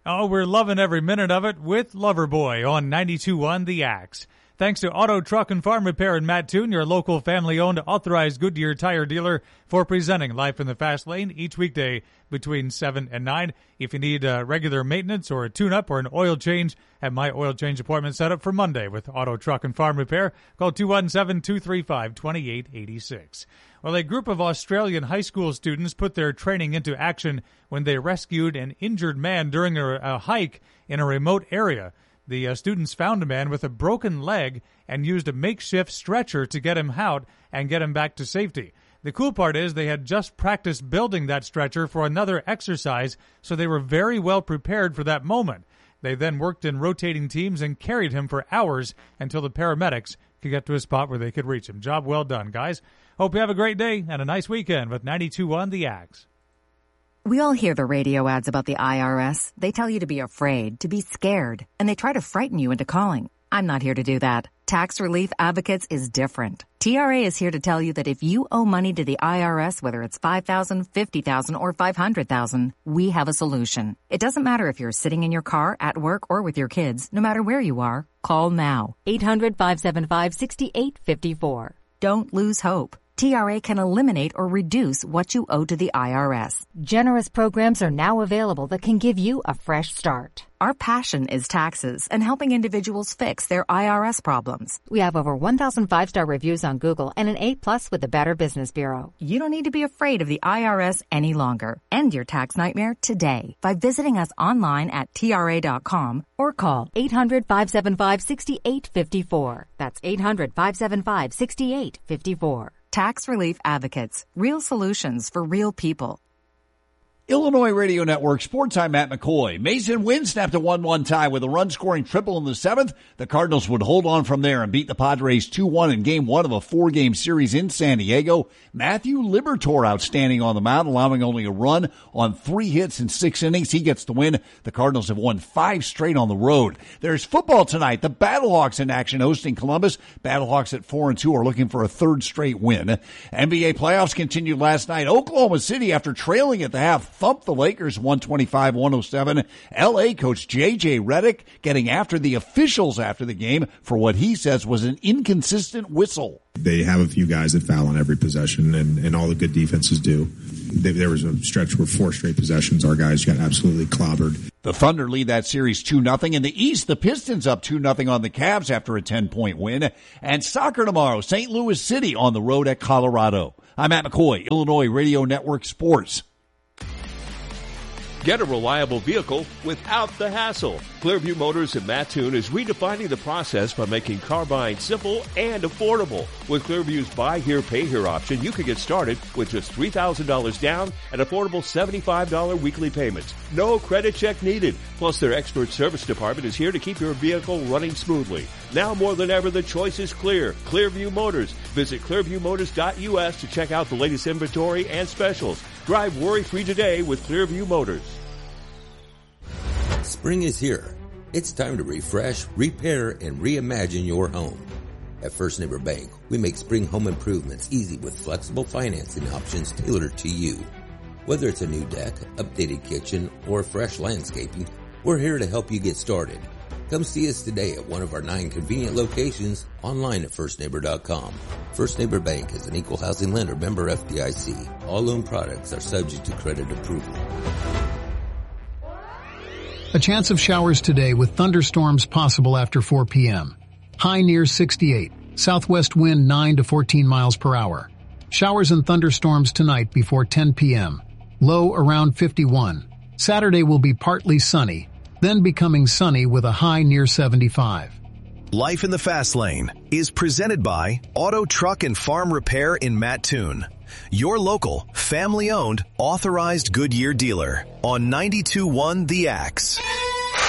Oh, we're loving every minute of it with Loverboy on 92.1 The Axe. Thanks to Auto, Truck, and Farm Repair in Mattoon, your local family-owned authorized Goodyear tire dealer, for presenting Life in the Fast Lane each weekday between 7 and 9. If you need regular maintenance or a tune-up or an oil change, have my oil change appointment set up for Monday with Auto, Truck, and Farm Repair. Call 217-235-2886. Well, a group of Australian high school students put their training into action when they rescued an injured man during a hike in a remote area. The students found a man with a broken leg and used a makeshift stretcher to get him out and get him back to safety. The cool part is they had just practiced building that stretcher for another exercise, so they were very well prepared for that moment. They then worked in rotating teams and carried him for hours until the paramedics could get to a spot where they could reach him. Job well done, guys. Hope you have a great day and a nice weekend with 92.1 The Axe. We all hear the radio ads about the IRS. They tell you to be afraid, to be scared, and they try to frighten you into calling. I'm not here to do that. Tax Relief Advocates is different. TRA is here to tell you that if you owe money to the IRS, whether it's $5,000, $50,000, or $500,000, we have a solution. It doesn't matter if you're sitting in your car, at work, or with your kids. No matter where you are, call now. 800-575-6854. Don't lose hope. TRA can eliminate or reduce what you owe to the IRS. Generous programs are now available that can give you a fresh start. Our passion is taxes and helping individuals fix their IRS problems. We have over 1,000 5-star reviews on Google and an A+ with the Better Business Bureau. You don't need to be afraid of the IRS any longer. End your tax nightmare today by visiting us online at TRA.com or call 800-575-6854. That's 800-575-6854. Tax Relief Advocates. Real solutions for real people. Illinois Radio Network Sports. I'm Matt McCoy. Mason Wynn snapped a 1-1 tie with a run-scoring triple in the 7th. The Cardinals would hold on from there and beat the Padres 2-1 in Game 1 of a 4-game series in San Diego. Matthew Liberatore outstanding on the mound, allowing only a run on 3 hits in 6 innings. He gets the win. The Cardinals have won 5 straight on the road. There's football tonight. The Battlehawks in action hosting Columbus. Battlehawks at 4-2 are looking for a 3rd straight win. NBA playoffs continued last night. Oklahoma City, after trailing at the half, thumped the Lakers 125-107. L.A. coach J.J. Redick getting after the officials after the game for what he says was an inconsistent whistle. They have a few guys that foul on every possession, and all the good defenses do. There was a stretch where 4 straight possessions, our guys got absolutely clobbered. The Thunder lead that series 2-0. In the East, the Pistons up 2-0 on the Cavs after a 10-point win. And soccer tomorrow, St. Louis City on the road at Colorado. I'm Matt McCoy, Illinois Radio Network Sports. Get a reliable vehicle without the hassle. Clearview Motors in Mattoon is redefining the process by making car buying simple and affordable. With Clearview's Buy Here, Pay Here option, you can get started with just $3,000 down and affordable $75 weekly payments. No credit check needed. Plus, their expert service department is here to keep your vehicle running smoothly. Now more than ever, the choice is clear. Clearview Motors. Visit clearviewmotors.us to check out the latest inventory and specials. Drive worry-free today with Clearview Motors. Spring is here. It's time to refresh, repair, and reimagine your home. At First Neighbor Bank, we make spring home improvements easy with flexible financing options tailored to you. Whether it's a new deck, updated kitchen, or fresh landscaping, we're here to help you get started. Come see us today at one of our 9 convenient locations, online at firstneighbor.com. First Neighbor Bank is an equal housing lender, member FDIC. All loan products are subject to credit approval. A chance of showers today with thunderstorms possible after 4 p.m. High near 68. Southwest wind 9 to 14 miles per hour. Showers and thunderstorms tonight before 10 p.m. Low around 51. Saturday will be partly sunny, then becoming sunny with a high near 75. Life in the Fast Lane is presented by Auto, Truck, and Farm Repair in Mattoon. Your local, family-owned, authorized Goodyear dealer on 92.1 The Axe.